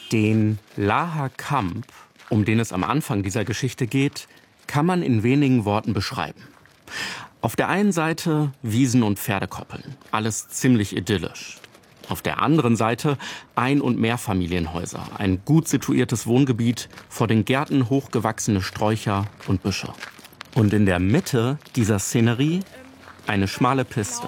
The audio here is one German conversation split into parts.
Den Laher Kamp, um den es am Anfang dieser Geschichte geht, kann man in wenigen Worten beschreiben. Auf der einen Seite Wiesen und Pferdekoppeln, alles ziemlich idyllisch. Auf der anderen Seite Ein- und Mehrfamilienhäuser, ein gut situiertes Wohngebiet, vor den Gärten hochgewachsene Sträucher und Büsche. Und in der Mitte dieser Szenerie eine schmale Piste.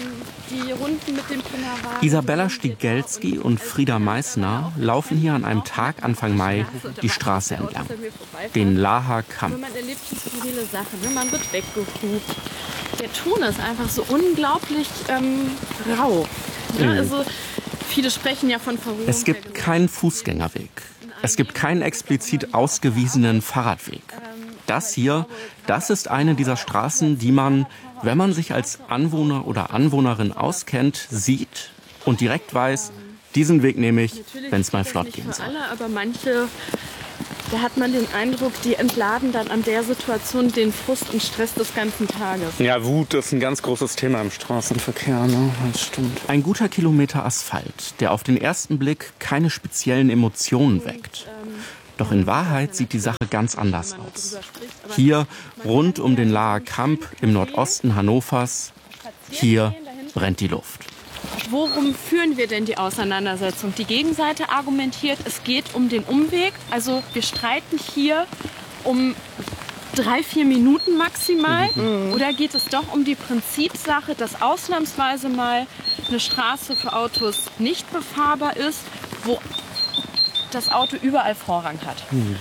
Isabella Stigelski und Frieda Meissner laufen hier an einem Tag Anfang Mai die Straße entlang, den Laher Kamp. Man erlebt eine skurrile Sache, ne? Man wird weggehupt. Der Ton ist einfach so unglaublich rau. Ne? Also viele sprechen ja von Verrohung. Es gibt keinen Fußgängerweg. Es gibt keinen explizit ausgewiesenen Fahrradweg. Das hier, das ist eine dieser Straßen, die man, wenn man sich als Anwohner oder Anwohnerin auskennt, sieht und direkt weiß, diesen Weg nehme ich, wenn es mal flott gehen soll. Alle, aber manche, da hat man den Eindruck, die entladen dann an der Situation den Frust und Stress des ganzen Tages. Ja, Wut ist ein ganz großes Thema im Straßenverkehr, ne? Das stimmt. Ein guter Kilometer Asphalt, der auf den ersten Blick keine speziellen Emotionen weckt. Doch in Wahrheit sieht die Sache ganz anders aus. Hier, rund um den Laher Kamp im Nordosten Hannovers, hier brennt die Luft. Worum führen wir denn die Auseinandersetzung? Die Gegenseite argumentiert, es geht um den Umweg. Also wir streiten hier um 3-4 Minuten maximal. Oder geht es doch um die Prinzipsache, dass ausnahmsweise mal eine Straße für Autos nicht befahrbar ist, wo das Auto überall Vorrang hat. Und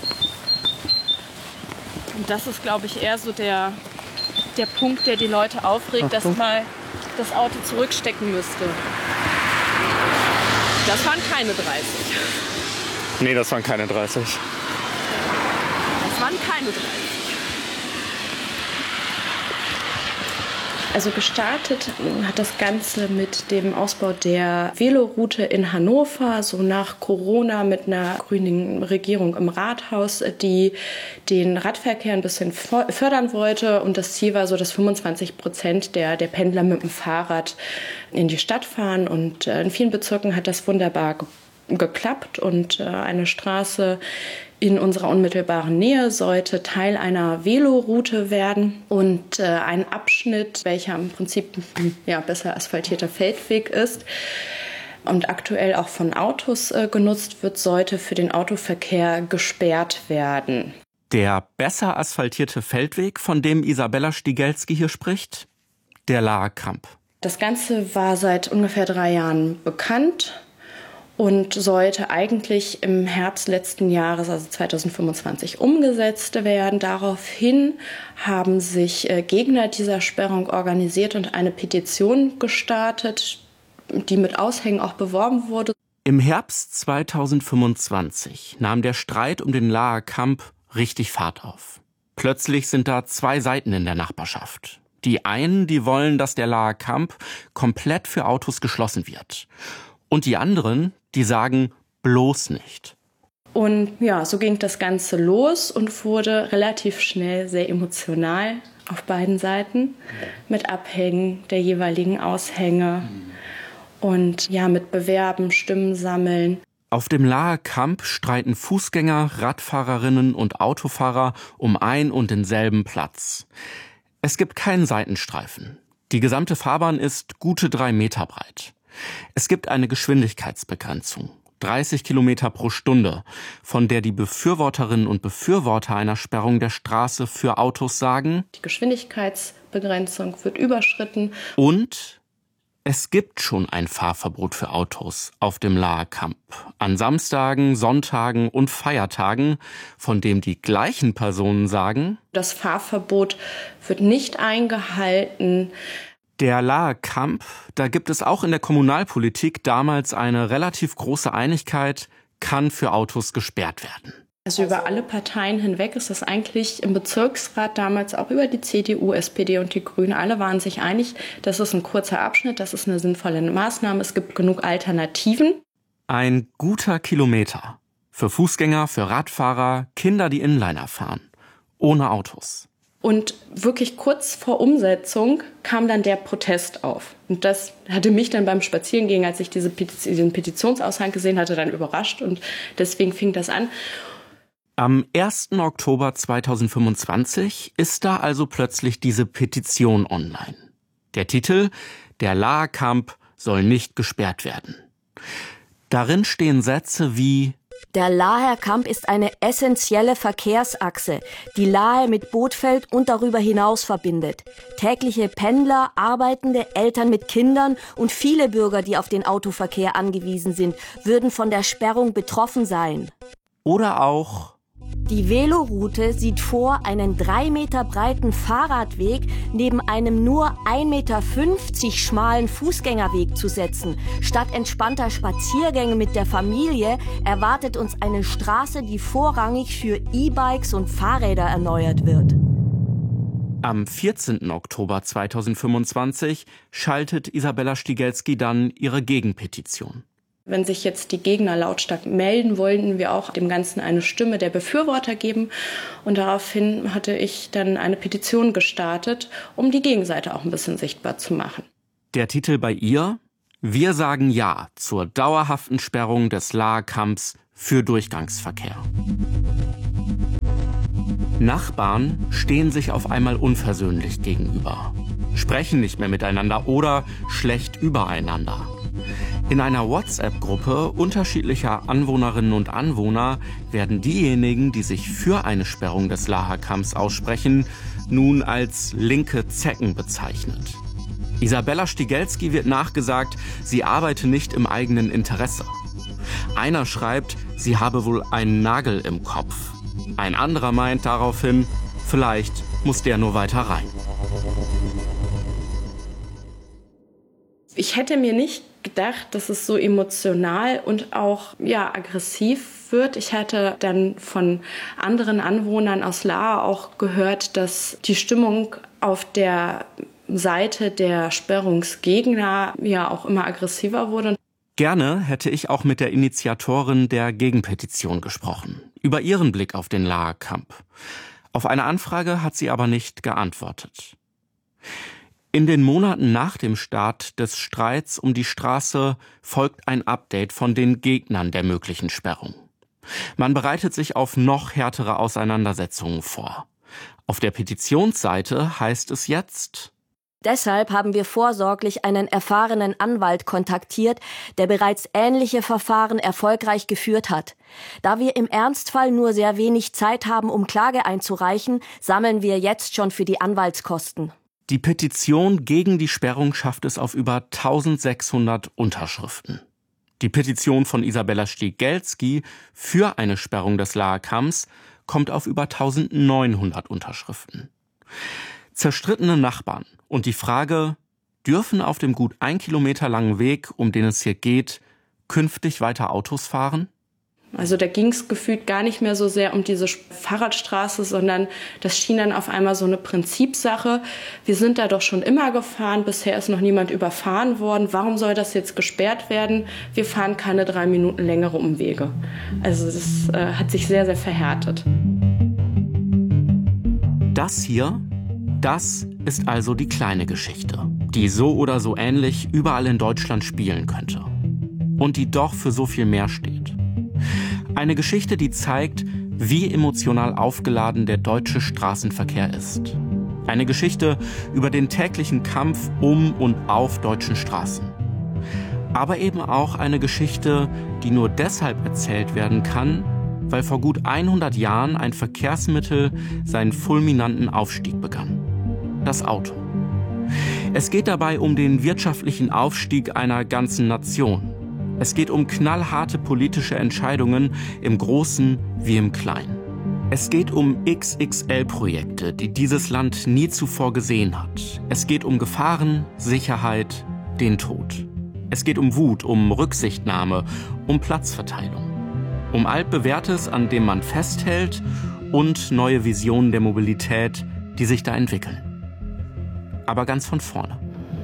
das ist, glaube ich, eher so der Punkt, der die Leute aufregt, dass mal das Auto zurückstecken müsste. Das waren keine 30. Nee, das waren keine 30. Das waren keine 30. Also gestartet hat das Ganze mit dem Ausbau der Veloroute in Hannover, so nach Corona mit einer grünen Regierung im Rathaus, die den Radverkehr ein bisschen fördern wollte. Und das Ziel war so, dass 25% der Pendler mit dem Fahrrad in die Stadt fahren. Und in vielen Bezirken hat das wunderbar geklappt und eine Straße in unserer unmittelbaren Nähe sollte Teil einer Veloroute werden und ein Abschnitt, welcher im Prinzip besser asphaltierter Feldweg ist und aktuell auch von Autos genutzt wird, sollte für den Autoverkehr gesperrt werden. Der besser asphaltierte Feldweg, von dem Isabella Stigelski hier spricht, der Laher Kamp. Das Ganze war seit ungefähr 3 Jahren bekannt und sollte eigentlich im Herbst letzten Jahres, also 2025, umgesetzt werden. Daraufhin haben sich Gegner dieser Sperrung organisiert und eine Petition gestartet, die mit Aushängen auch beworben wurde. Im Herbst 2025 nahm der Streit um den Laher Kamp richtig Fahrt auf. Plötzlich sind da 2 Seiten in der Nachbarschaft. Die einen, die wollen, dass der Laher Kamp komplett für Autos geschlossen wird. Und die anderen, die sagen, bloß nicht. Und ja, so ging das Ganze los und wurde relativ schnell sehr emotional auf beiden Seiten mit Abhängen der jeweiligen Aushänge und ja, mit Bewerben, Stimmen sammeln. Auf dem Laher Kamp streiten Fußgänger, Radfahrerinnen und Autofahrer um ein und denselben Platz. Es gibt keinen Seitenstreifen. Die gesamte Fahrbahn ist gute 3 Meter breit. Es gibt eine Geschwindigkeitsbegrenzung, 30 Kilometer pro Stunde, von der die Befürworterinnen und Befürworter einer Sperrung der Straße für Autos sagen, die Geschwindigkeitsbegrenzung wird überschritten. Und es gibt schon ein Fahrverbot für Autos auf dem Laher Kamp. An Samstagen, Sonntagen und Feiertagen, von dem die gleichen Personen sagen, das Fahrverbot wird nicht eingehalten. Der Laher Kamp, da gibt es auch in der Kommunalpolitik damals eine relativ große Einigkeit, kann für Autos gesperrt werden. Also über alle Parteien hinweg ist das eigentlich im Bezirksrat damals auch über die CDU, SPD und die Grünen. Alle waren sich einig, das ist ein kurzer Abschnitt, das ist eine sinnvolle Maßnahme, es gibt genug Alternativen. Ein guter Kilometer. Für Fußgänger, für Radfahrer, Kinder, die Inliner fahren. Ohne Autos. Und wirklich kurz vor Umsetzung kam dann der Protest auf. Und das hatte mich dann beim Spazierengehen, als ich diesen Petitionsaushang gesehen hatte, dann überrascht. Und deswegen fing das an. Am 1. Oktober 2025 ist da also plötzlich diese Petition online. Der Titel: Der Laher Kamp soll nicht gesperrt werden. Darin stehen Sätze wie: Der Laher Kamp ist eine essentielle Verkehrsachse, die Lahe mit Bothfeld und darüber hinaus verbindet. Tägliche Pendler, Arbeitende, Eltern mit Kindern und viele Bürger, die auf den Autoverkehr angewiesen sind, würden von der Sperrung betroffen sein. Oder auch: Die Veloroute sieht vor, einen 3 Meter breiten Fahrradweg neben einem nur 1,50 Meter schmalen Fußgängerweg zu setzen. Statt entspannter Spaziergänge mit der Familie erwartet uns eine Straße, die vorrangig für E-Bikes und Fahrräder erneuert wird. Am 14. Oktober 2025 schaltet Isabella Ścigelski dann ihre Gegenpetition. Wenn sich jetzt die Gegner lautstark melden, wollten wir auch dem Ganzen eine Stimme der Befürworter geben. Und daraufhin hatte ich dann eine Petition gestartet, um die Gegenseite auch ein bisschen sichtbar zu machen. Der Titel bei ihr: Wir sagen Ja zur dauerhaften Sperrung des Laher Kamps für Durchgangsverkehr. Nachbarn stehen sich auf einmal unversöhnlich gegenüber, sprechen nicht mehr miteinander oder schlecht übereinander. In einer WhatsApp-Gruppe unterschiedlicher Anwohnerinnen und Anwohner werden diejenigen, die sich für eine Sperrung des Laher Kamps aussprechen, nun als linke Zecken bezeichnet. Isabella Ścigelski wird nachgesagt, sie arbeite nicht im eigenen Interesse. Einer schreibt, sie habe wohl einen Nagel im Kopf. Ein anderer meint daraufhin, vielleicht muss der nur weiter rein. Ich hätte mir nicht gedacht, dass es so emotional und auch aggressiv wird. Ich hatte dann von anderen Anwohnern aus Lahr auch gehört, dass die Stimmung auf der Seite der Sperrungsgegner auch immer aggressiver wurde. Gerne hätte ich auch mit der Initiatorin der Gegenpetition gesprochen, über ihren Blick auf den Laher Kamp. Auf eine Anfrage hat sie aber nicht geantwortet. In den Monaten nach dem Start des Streits um die Straße folgt ein Update von den Gegnern der möglichen Sperrung. Man bereitet sich auf noch härtere Auseinandersetzungen vor. Auf der Petitionsseite heißt es jetzt: Deshalb haben wir vorsorglich einen erfahrenen Anwalt kontaktiert, der bereits ähnliche Verfahren erfolgreich geführt hat. Da wir im Ernstfall nur sehr wenig Zeit haben, um Klage einzureichen, sammeln wir jetzt schon für die Anwaltskosten. Die Petition gegen die Sperrung schafft es auf über 1600 Unterschriften. Die Petition von Isabella Ścigelski für eine Sperrung des Laher Kamps kommt auf über 1900 Unterschriften. Zerstrittene Nachbarn und die Frage, dürfen auf dem gut 1 Kilometer langen Weg, um den es hier geht, künftig weiter Autos fahren? Also da ging es gefühlt gar nicht mehr so sehr um diese Fahrradstraße, sondern das schien dann auf einmal so eine Prinzipsache. Wir sind da doch schon immer gefahren, bisher ist noch niemand überfahren worden. Warum soll das jetzt gesperrt werden? Wir fahren keine 3 Minuten längere Umwege. Also das hat sich sehr, sehr verhärtet. Das hier, das ist also die kleine Geschichte, die so oder so ähnlich überall in Deutschland spielen könnte. Und die doch für so viel mehr steht. Eine Geschichte, die zeigt, wie emotional aufgeladen der deutsche Straßenverkehr ist. Eine Geschichte über den täglichen Kampf um und auf deutschen Straßen. Aber eben auch eine Geschichte, die nur deshalb erzählt werden kann, weil vor gut 100 Jahren ein Verkehrsmittel seinen fulminanten Aufstieg begann. Das Auto. Es geht dabei um den wirtschaftlichen Aufstieg einer ganzen Nation. Es geht um knallharte politische Entscheidungen im Großen wie im Kleinen. Es geht um XXL-Projekte, die dieses Land nie zuvor gesehen hat. Es geht um Gefahren, Sicherheit, den Tod. Es geht um Wut, um Rücksichtnahme, um Platzverteilung. Um Altbewährtes, an dem man festhält, und neue Visionen der Mobilität, die sich da entwickeln. Aber ganz von vorne.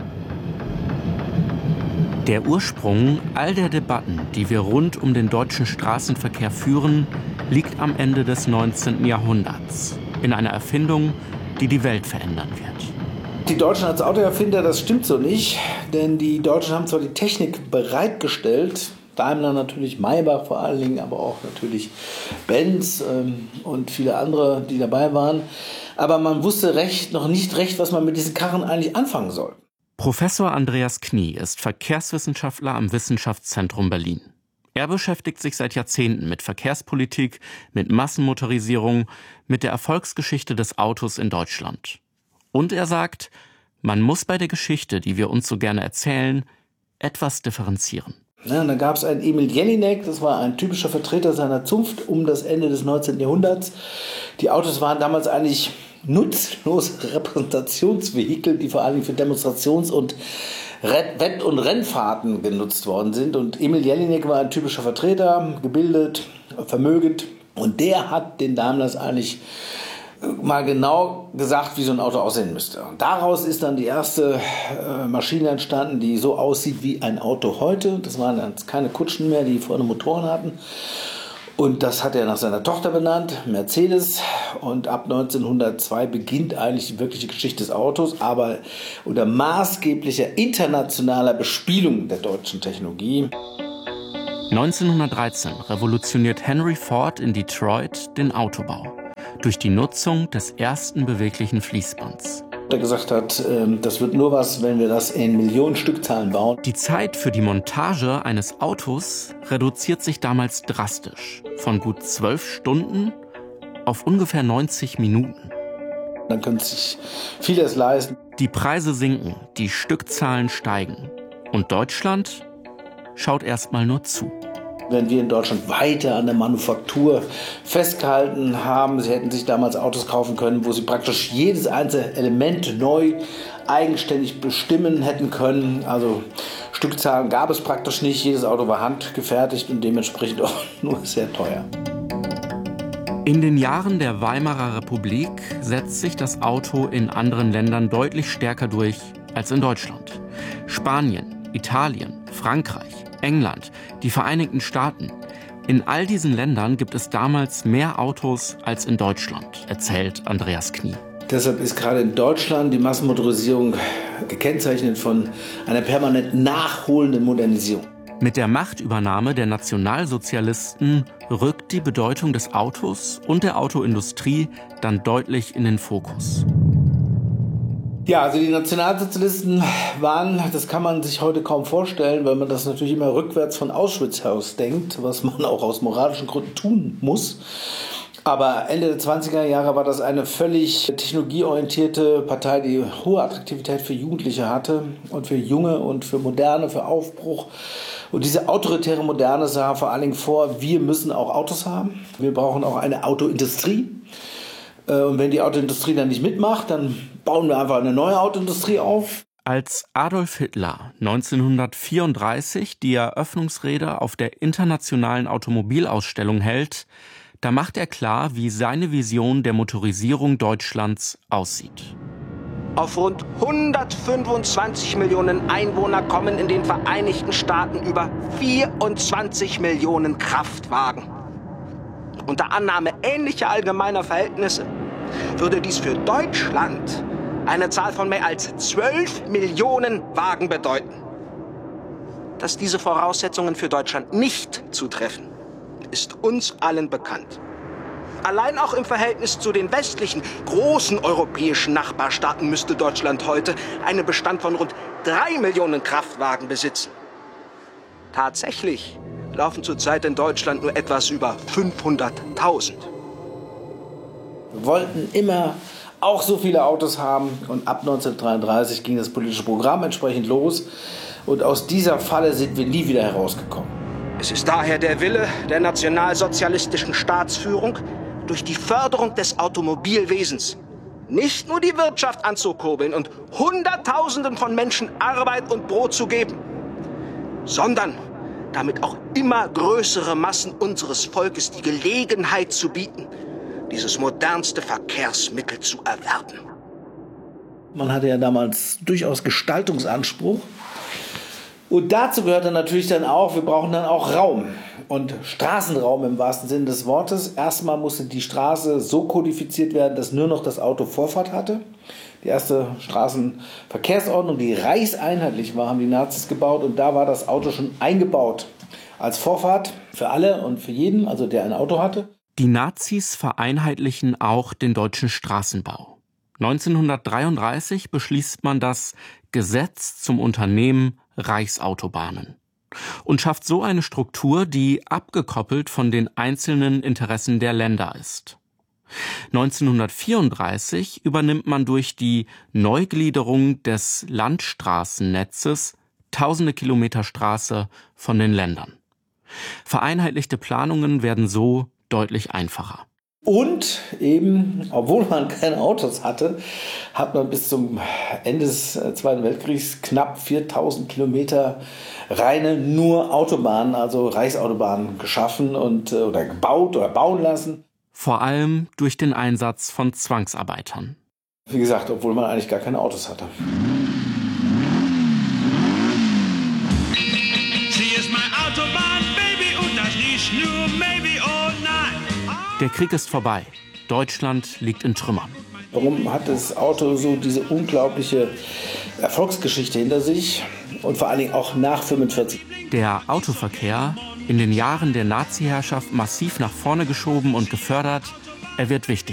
Der Ursprung all der Debatten, die wir rund um den deutschen Straßenverkehr führen, liegt am Ende des 19. Jahrhunderts in einer Erfindung die die Welt verändern wird. Die Deutschen als Autoerfinder, das stimmt so nicht, denn die Deutschen haben zwar die Technik bereitgestellt, Daimler natürlich, Maybach vor allen Dingen, aber auch natürlich Benz und viele andere, die dabei waren. Aber man wusste noch nicht recht, was man mit diesen Karren eigentlich anfangen soll. Professor Andreas Knie ist Verkehrswissenschaftler am Wissenschaftszentrum Berlin. Er beschäftigt sich seit Jahrzehnten mit Verkehrspolitik, mit Massenmotorisierung, mit der Erfolgsgeschichte des Autos in Deutschland. Und er sagt, man muss bei der Geschichte, die wir uns so gerne erzählen, etwas differenzieren. Ja, da gab es einen Emil Jelinek, das war ein typischer Vertreter seiner Zunft um das Ende des 19. Jahrhunderts. Die Autos waren damals eigentlich nutzlose Repräsentationsvehikel, die vor allem für Demonstrations- und Wett- und Rennfahrten genutzt worden sind. Und Emil Jelinek war ein typischer Vertreter, gebildet, vermögend. Und der hat den Daimlers eigentlich mal genau gesagt, wie so ein Auto aussehen müsste. Und daraus ist dann die erste Maschine entstanden, die so aussieht wie ein Auto heute. Das waren dann keine Kutschen mehr, die vorne Motoren hatten. Und das hat er nach seiner Tochter benannt, Mercedes. Und ab 1902 beginnt eigentlich die wirkliche Geschichte des Autos, aber unter maßgeblicher internationaler Bespielung der deutschen Technologie. 1913 revolutioniert Henry Ford in Detroit den Autobau durch die Nutzung des ersten beweglichen Fließbands. Der gesagt hat, das wird nur was, wenn wir das in Millionen Stückzahlen bauen. Die Zeit für die Montage eines Autos reduziert sich damals drastisch. Von gut 12 Stunden auf ungefähr 90 Minuten. Dann können sich vieles leisten. Die Preise sinken, die Stückzahlen steigen. Und Deutschland schaut erstmal nur zu. Wenn wir in Deutschland weiter an der Manufaktur festgehalten haben, sie hätten sich damals Autos kaufen können, wo sie praktisch jedes einzelne Element neu eigenständig bestimmen hätten können. Also Stückzahlen gab es praktisch nicht. Jedes Auto war handgefertigt und dementsprechend auch nur sehr teuer. In den Jahren der Weimarer Republik setzt sich das Auto in anderen Ländern deutlich stärker durch als in Deutschland. Spanien, Italien, Frankreich, England, die Vereinigten Staaten. In all diesen Ländern gibt es damals mehr Autos als in Deutschland, erzählt Andreas Knie. Deshalb ist gerade in Deutschland die Massenmotorisierung gekennzeichnet von einer permanent nachholenden Modernisierung. Mit der Machtübernahme der Nationalsozialisten rückt die Bedeutung des Autos und der Autoindustrie dann deutlich in den Fokus. Ja, also die Nationalsozialisten waren, das kann man sich heute kaum vorstellen, weil man das natürlich immer rückwärts von Auschwitz aus denkt, was man auch aus moralischen Gründen tun muss. Aber Ende der 20er Jahre war das eine völlig technologieorientierte Partei, die hohe Attraktivität für Jugendliche hatte und für Junge und für Moderne, für Aufbruch. Und diese autoritäre Moderne sah vor allen Dingen vor, wir müssen auch Autos haben. Wir brauchen auch eine Autoindustrie. Und wenn die Autoindustrie dann nicht mitmacht, dann bauen wir einfach eine neue Autoindustrie auf. Als Adolf Hitler 1934 die Eröffnungsrede auf der Internationalen Automobilausstellung hält, da macht er klar, wie seine Vision der Motorisierung Deutschlands aussieht. Auf rund 125 Millionen Einwohner kommen in den Vereinigten Staaten über 24 Millionen Kraftwagen. Unter Annahme ähnlicher allgemeiner Verhältnisse würde dies für Deutschland eine Zahl von mehr als 12 Millionen Wagen bedeuten. Dass diese Voraussetzungen für Deutschland nicht zutreffen, ist uns allen bekannt. Allein auch im Verhältnis zu den westlichen, großen europäischen Nachbarstaaten müsste Deutschland heute einen Bestand von rund 3 Millionen Kraftwagen besitzen. Tatsächlich laufen zurzeit in Deutschland nur etwas über 500.000. Wir wollten immer auch so viele Autos haben und ab 1933 ging das politische Programm entsprechend los und aus dieser Falle sind wir nie wieder herausgekommen. Es ist daher der Wille der nationalsozialistischen Staatsführung, durch die Förderung des Automobilwesens nicht nur die Wirtschaft anzukurbeln und Hunderttausenden von Menschen Arbeit und Brot zu geben, sondern damit auch immer größere Massen unseres Volkes die Gelegenheit zu bieten, dieses modernste Verkehrsmittel zu erwerben. Man hatte ja damals durchaus Gestaltungsanspruch. Und dazu gehört dann natürlich dann auch, wir brauchen dann auch Raum und Straßenraum im wahrsten Sinne des Wortes. Erstmal musste die Straße so kodifiziert werden, dass nur noch das Auto Vorfahrt hatte. Die erste Straßenverkehrsordnung, die reichseinheitlich war, haben die Nazis gebaut und da war das Auto schon eingebaut als Vorfahrt für alle und für jeden, also der ein Auto hatte. Die Nazis vereinheitlichen auch den deutschen Straßenbau. 1933 beschließt man das Gesetz zum Unternehmen Reichsautobahnen und schafft so eine Struktur, die abgekoppelt von den einzelnen Interessen der Länder ist. 1934 übernimmt man durch die Neugliederung des Landstraßennetzes tausende Kilometer Straße von den Ländern. Vereinheitlichte Planungen werden so deutlich einfacher. Und eben, obwohl man keine Autos hatte, hat man bis zum Ende des Zweiten Weltkriegs knapp 4000 Kilometer reine nur Autobahnen, also Reichsautobahnen geschaffen und oder gebaut oder bauen lassen. Vor allem durch den Einsatz von Zwangsarbeitern. Wie gesagt, obwohl man eigentlich gar keine Autos hatte. Sie ist mein Autobahn, Baby, und das nicht nur maybe, oh nein. Der Krieg ist vorbei. Deutschland liegt in Trümmern. Warum hat das Auto so diese unglaubliche Erfolgsgeschichte hinter sich und vor allen Dingen auch nach 1945? Der Autoverkehr, in den Jahren der Nazi-Herrschaft massiv nach vorne geschoben und gefördert, er wird wichtig.